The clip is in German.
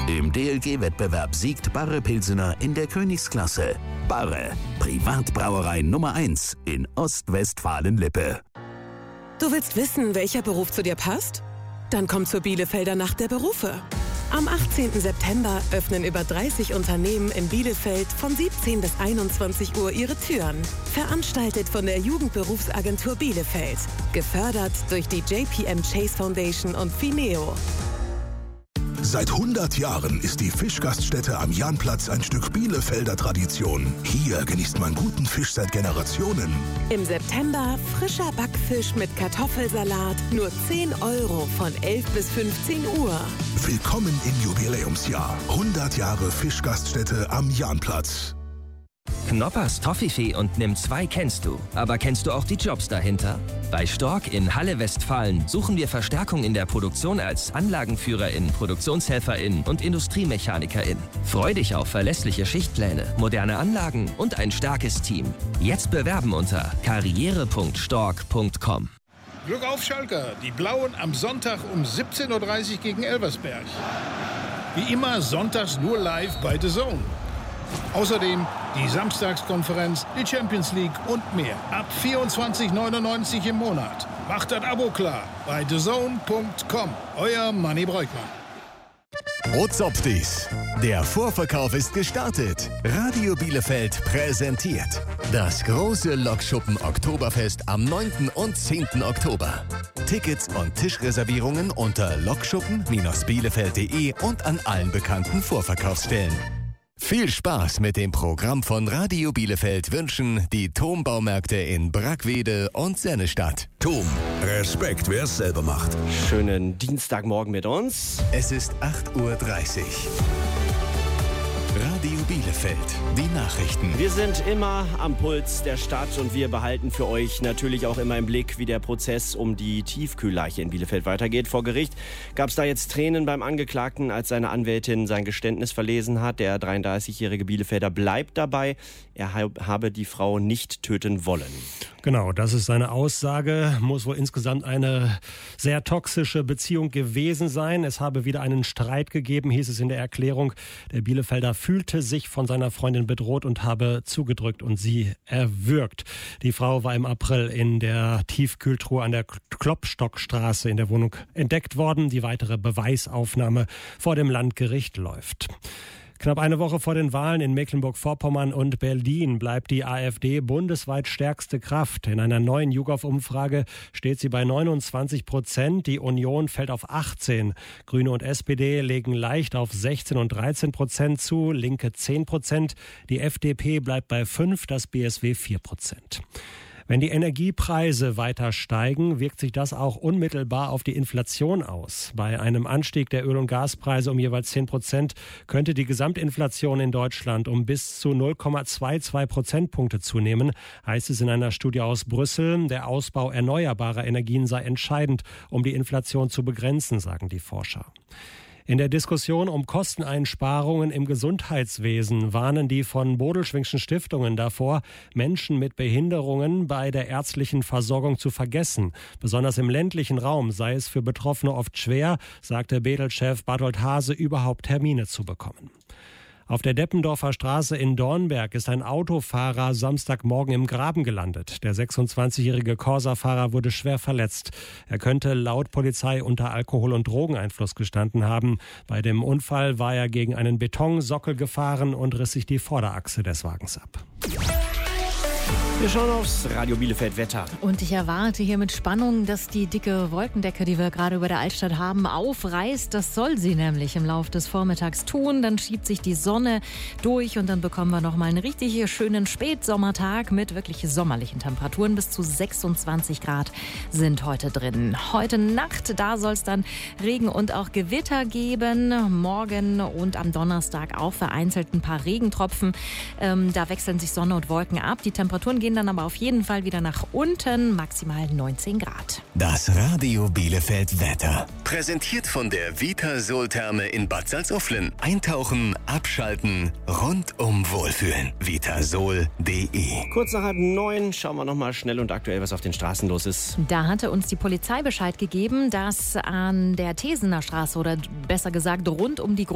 Im DLG-Wettbewerb siegt Barre Pilsener in der Königsklasse. Barre, Privatbrauerei Nummer 1 in Ostwestfalen-Lippe. Du willst wissen, welcher Beruf zu dir passt? Dann komm zur Bielefelder Nacht der Berufe. Am 18. September öffnen über 30 Unternehmen in Bielefeld von 17 bis 21 Uhr ihre Türen. Veranstaltet von der Jugendberufsagentur Bielefeld. Gefördert durch die JPM Chase Foundation und Fineo. Seit 100 Jahren ist die Fischgaststätte am Jahnplatz ein Stück Bielefelder Tradition. Hier genießt man guten Fisch seit Generationen. Im September frischer Backfisch mit Kartoffelsalat, nur 10 € von 11 bis 15 Uhr. Willkommen im Jubiläumsjahr. 100 Jahre Fischgaststätte am Jahnplatz. Knoppers Toffifee und Nimm2 kennst du. Aber kennst du auch die Jobs dahinter? Bei Stork in Halle Westfalen suchen wir Verstärkung in der Produktion als Anlagenführerin, Produktionshelferin und Industriemechanikerin. Freu dich auf verlässliche Schichtpläne, moderne Anlagen und ein starkes Team. Jetzt bewerben unter karriere.stork.com. Glück auf, Schalker. Die Blauen am Sonntag um 17:30 Uhr gegen Elversberg. Wie immer sonntags nur live bei The Zone. Außerdem die Samstagskonferenz, die Champions League und mehr. Ab 24,99 € im Monat. Macht das Abo klar bei thezone.com. Euer Manni Breukmann. Ozopfdies. Der Vorverkauf ist gestartet. Radio Bielefeld präsentiert das große Lokschuppen Oktoberfest am 9. und 10. Oktober. Tickets und Tischreservierungen unter lokschuppen-bielefeld.de und an allen bekannten Vorverkaufsstellen. Viel Spaß mit dem Programm von Radio Bielefeld wünschen die Thom-Baumärkte in Brackwede und Sennestadt. Thom, Respekt, wer es selber macht. Schönen Dienstagmorgen mit uns. Es ist 8:30 Uhr. Radio Bielefeld, die Nachrichten. Wir sind immer am Puls der Stadt und wir behalten für euch natürlich auch immer im Blick, wie der Prozess um die Tiefkühlleiche in Bielefeld weitergeht. Vor Gericht gab es da jetzt Tränen beim Angeklagten, als seine Anwältin sein Geständnis verlesen hat. Der 33-jährige Bielefelder bleibt dabei, er habe die Frau nicht töten wollen. Genau, das ist seine Aussage. Muss wohl insgesamt eine sehr toxische Beziehung gewesen sein. Es habe wieder einen Streit gegeben, hieß es in der Erklärung. Der Bielefelder fühlte sich von seiner Freundin bedroht und habe zugedrückt und sie erwürgt. Die Frau war im April in der Tiefkühltruhe an der Klopstockstraße in der Wohnung entdeckt worden. Die weitere Beweisaufnahme vor dem Landgericht läuft. Knapp eine Woche vor den Wahlen in Mecklenburg-Vorpommern und Berlin bleibt die AfD bundesweit stärkste Kraft. In einer neuen YouGov-Umfrage steht sie bei 29%. Die Union fällt auf 18%. Grüne und SPD legen leicht auf 16% und 13% zu, Linke 10%. Die FDP bleibt bei 5%, das BSW 4%. Wenn die Energiepreise weiter steigen, wirkt sich das auch unmittelbar auf die Inflation aus. Bei einem Anstieg der Öl- und Gaspreise um jeweils 10% könnte die Gesamtinflation in Deutschland um bis zu 0,22 Prozentpunkte zunehmen, heißt es in einer Studie aus Brüssel. Der Ausbau erneuerbarer Energien sei entscheidend, um die Inflation zu begrenzen, sagen die Forscher. In der Diskussion um Kosteneinsparungen im Gesundheitswesen warnen die von Bodelschwingschen Stiftungen davor, Menschen mit Behinderungen bei der ärztlichen Versorgung zu vergessen. Besonders im ländlichen Raum sei es für Betroffene oft schwer, sagte Bedel-Chef Barthold Hase, überhaupt Termine zu bekommen. Auf der Deppendorfer Straße in Dornberg ist ein Autofahrer Samstagmorgen im Graben gelandet. Der 26-jährige Corsa-Fahrer wurde schwer verletzt. Er könnte laut Polizei unter Alkohol- und Drogeneinfluss gestanden haben. Bei dem Unfall war er gegen einen Betonsockel gefahren und riss sich die Vorderachse des Wagens ab. Wir schauen aufs Radio Bielefeld Wetter. Und ich erwarte hier mit Spannung, dass die dicke Wolkendecke, die wir gerade über der Altstadt haben, aufreißt. Das soll sie nämlich im Laufe des Vormittags tun. Dann schiebt sich die Sonne durch und dann bekommen wir noch mal einen richtig schönen Spätsommertag mit wirklich sommerlichen Temperaturen. Bis zu 26 Grad sind heute drin. Heute Nacht, da soll es dann Regen und auch Gewitter geben. Morgen und am Donnerstag auch vereinzelt ein paar Regentropfen. Da wechseln sich Sonne und Wolken ab. Die Temperaturen gehen dann aber auf jeden Fall wieder nach unten, maximal 19 Grad. Das Radio Bielefeld Wetter. Präsentiert von der Vitasol-Therme in Bad Salzuflen. Eintauchen, abschalten, rundum wohlfühlen. Vitasol.de. Kurz nach 8:30 schauen wir nochmal schnell und aktuell, was auf den Straßen los ist. Da hatte uns die Polizei Bescheid gegeben, dass an der Thesener Straße oder besser gesagt rund um die